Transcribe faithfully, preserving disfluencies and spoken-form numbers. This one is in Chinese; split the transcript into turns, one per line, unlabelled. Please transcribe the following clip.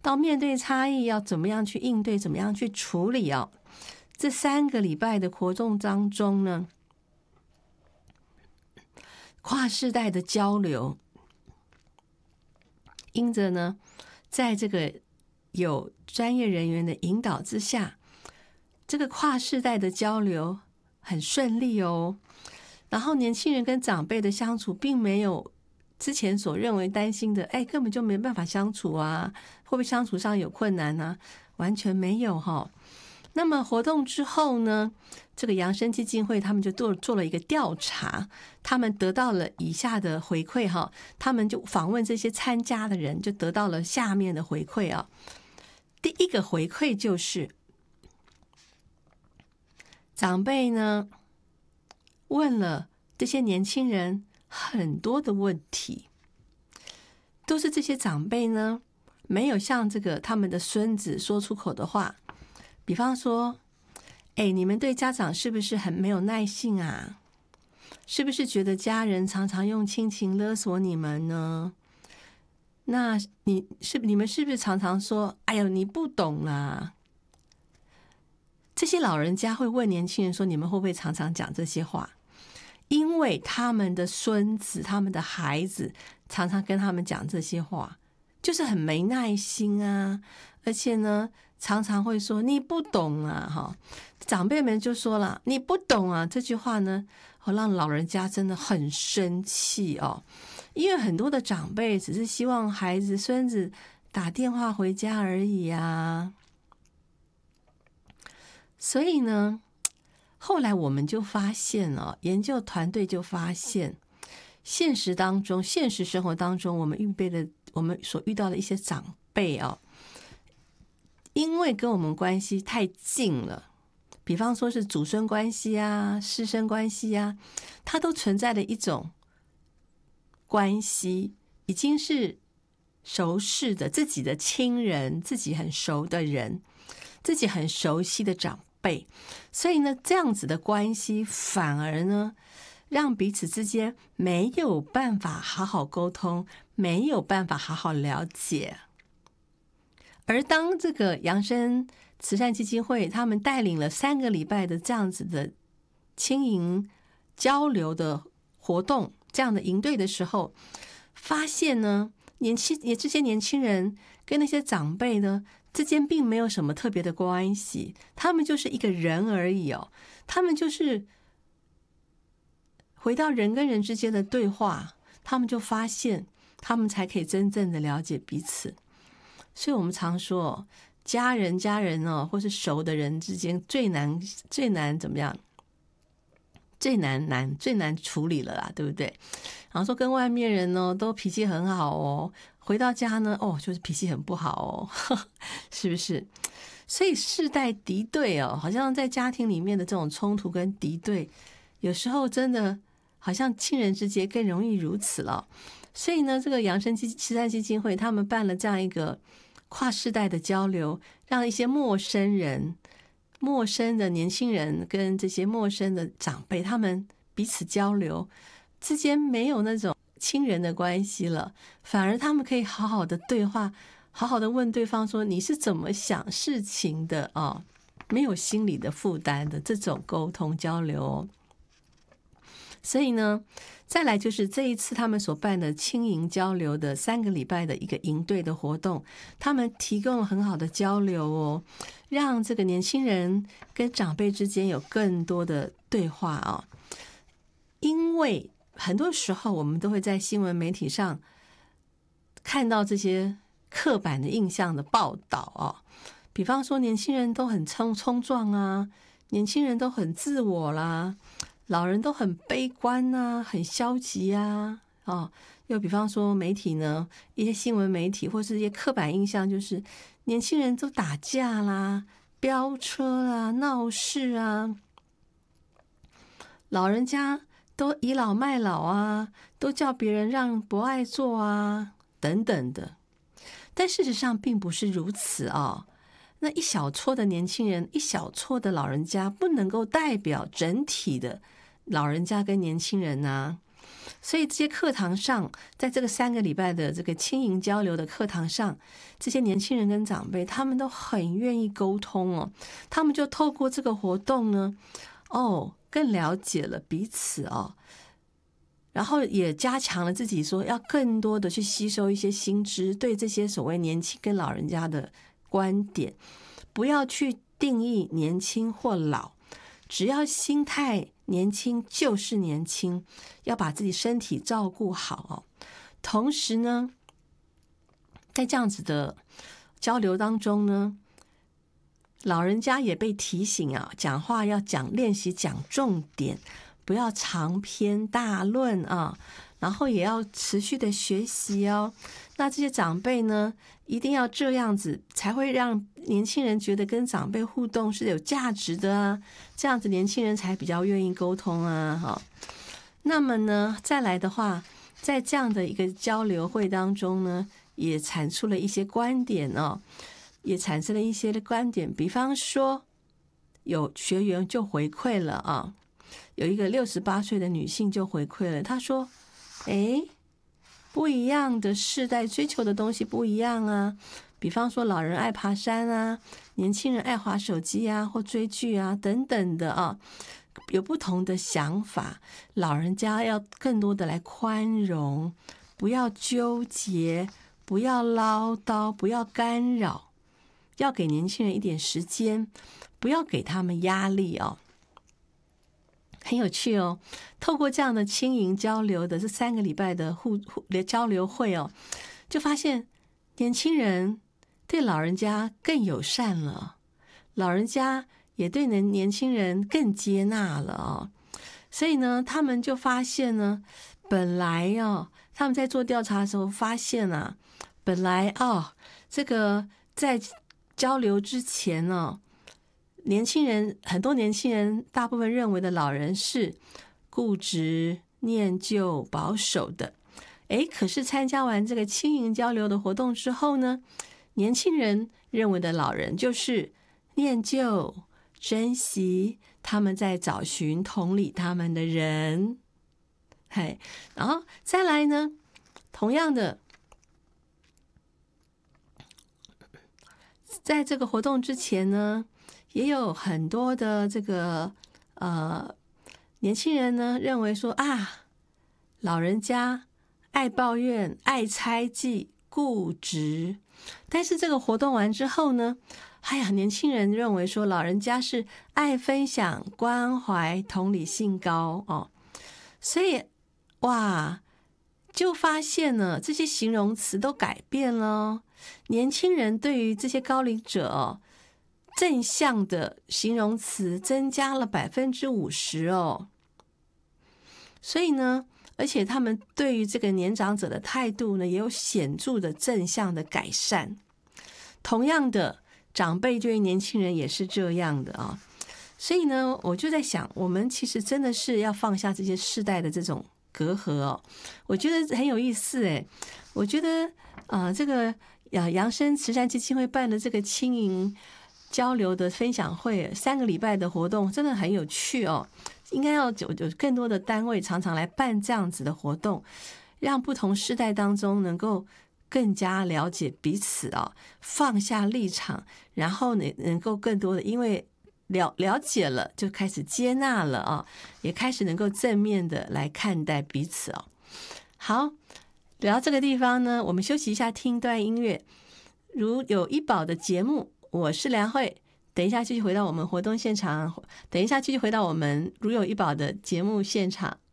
到面对差异要怎么样去应对，怎么样去处理哦。这三个礼拜的活动当中呢，跨世代的交流，因着呢，在这个有专业人员的引导之下，这个跨世代的交流很顺利哦。然后年轻人跟长辈的相处，并没有之前所认为担心的，哎，根本就没办法相处啊，会不会相处上有困难啊？完全没有哈、哦。那么活动之后呢，这个扬生基金会他们就做做了一个调查，他们得到了以下的回馈哈，他们就访问这些参加的人，就得到了下面的回馈啊。第一个回馈就是，长辈呢问了这些年轻人很多的问题，都是这些长辈呢没有向这个他们的孙子说出口的话。比方说，哎，你们对家长是不是很没有耐性啊？是不是觉得家人常常用亲情勒索你们呢？那你是你们是不是常常说，哎呦，你不懂啦？这些老人家会问年轻人说，你们会不会常常讲这些话？因为他们的孙子、他们的孩子常常跟他们讲这些话，就是很没耐心啊，而且呢，常常会说你不懂啊，哈，长辈们就说了你不懂啊，这句话呢，让老人家真的很生气哦，因为很多的长辈只是希望孩子、孙子打电话回家而已啊。所以呢，后来我们就发现哦，研究团队就发现，现实当中、现实生活当中，我们预备的、我们所遇到的一些长辈哦，因为跟我们关系太近了，比方说是祖孙关系啊、师生关系啊，它都存在的一种关系，已经是熟识的自己的亲人、自己很熟的人、自己很熟悉的长辈，所以呢，这样子的关系反而呢，让彼此之间没有办法好好沟通，没有办法好好了解。而当这个扬生慈善基金会他们带领了三个礼拜的这样子的青营交流的活动，这样的营队的时候，发现呢，年轻也这些年轻人跟那些长辈呢之间并没有什么特别的关系，他们就是一个人而已哦，他们就是回到人跟人之间的对话，他们就发现他们才可以真正的了解彼此。所以我们常说，家人家人哦，或是熟的人之间最难最难怎么样？最难难最难处理了啦，对不对？然后说跟外面人呢都脾气很好哦，回到家呢哦就是脾气很不好哦，呵呵，是不是？所以世代敌对哦，好像在家庭里面的这种冲突跟敌对，有时候真的好像亲人之间更容易如此了。所以呢，这个扬生慈善基金会他们办了这样一个跨世代的交流，让一些陌生人、陌生的年轻人跟这些陌生的长辈，他们彼此交流之间没有那种亲人的关系了，反而他们可以好好的对话，好好的问对方说你是怎么想事情的哦，没有心理的负担的这种沟通交流哦。所以呢，再来就是这一次他们所办的青营交流的三个礼拜的一个营队的活动，他们提供了很好的交流哦，让这个年轻人跟长辈之间有更多的对话啊。因为很多时候我们都会在新闻媒体上看到这些刻板的印象的报道啊，比方说年轻人都很冲冲撞啊，年轻人都很自我啦，老人都很悲观啊，很消极啊，哦，又比方说媒体呢，一些新闻媒体或是一些刻板印象，就是年轻人都打架啦、飙车啦、闹事啊，老人家都倚老卖老啊，都叫别人让不爱做啊，等等的。但事实上并不是如此啊。那一小撮的年轻人，一小撮的老人家，不能够代表整体的老人家跟年轻人啊。 所以这些课堂上，在这个三个礼拜的这个轻盈交流的课堂上，这些年轻人跟长辈，他们都很愿意沟通哦。他们就透过这个活动呢，哦，更了解了彼此哦，然后也加强了自己说要更多的去吸收一些新知，对这些所谓年轻跟老人家的观点，不要去定义年轻或老，只要心态年轻就是年轻，要把自己身体照顾好哦。同时呢，在这样子的交流当中呢，老人家也被提醒啊，讲话要讲练习讲重点，不要长篇大论啊，然后也要持续的学习哦。那这些长辈呢，一定要这样子，才会让年轻人觉得跟长辈互动是有价值的啊，这样子年轻人才比较愿意沟通啊。哈，那么呢，再来的话，在这样的一个交流会当中呢，也产出了一些观点哦，也产生了一些的观点，比方说有学员就回馈了啊，有一个六十八岁的女性就回馈了，她说：“哎。”不一样的世代追求的东西不一样啊，比方说老人爱爬山啊，年轻人爱滑手机啊，或追剧啊等等的啊，有不同的想法。老人家要更多的来宽容，不要纠结，不要唠叨，不要干扰，要给年轻人一点时间，不要给他们压力哦。很有趣哦，透过这样的轻盈交流的这三个礼拜的互互的交流会哦，就发现年轻人对老人家更友善了，老人家也对年年轻人更接纳了哦。所以呢，他们就发现呢，本来哦，他们在做调查的时候发现啊，本来哦，这个在交流之前呢、哦。年轻人很多年轻人大部分认为的老人是固执、念旧、保守的。诶，可是参加完这个轻盈交流的活动之后呢，年轻人认为的老人就是念旧、珍惜，他们在找寻同理他们的人。嘿，然后再来呢，同样的，在这个活动之前呢，也有很多的这个呃年轻人呢认为说啊，老人家爱抱怨、爱猜忌、固执。但是这个活动完之后呢，哎呀，年轻人认为说老人家是爱分享、关怀、同理性高哦。所以哇，就发现呢，这些形容词都改变了。年轻人对于这些高龄者哦，正向的形容词增加了百分之五十哦，所以呢，而且他们对于这个年长者的态度呢，也有显著的正向的改善。同样的，长辈对于年轻人也是这样的啊。所以呢，我就在想，我们其实真的是要放下这些世代的这种隔阂哦。我觉得很有意思诶，我觉得啊、呃，这个啊扬生慈善基金会办的这个轻盈交流的分享会，三个礼拜的活动真的很有趣哦，应该要有有更多的单位常常来办这样子的活动，让不同世代当中能够更加了解彼此哦，放下立场，然后呢能够更多的因为了了解了就开始接纳了啊、哦，也开始能够正面的来看待彼此哦。好，聊到这个地方呢，我们休息一下，听一段音乐。如有医保的节目，我是梁慧，等一下继续回到我们活动现场，等一下继续回到我们如有医保的节目现场。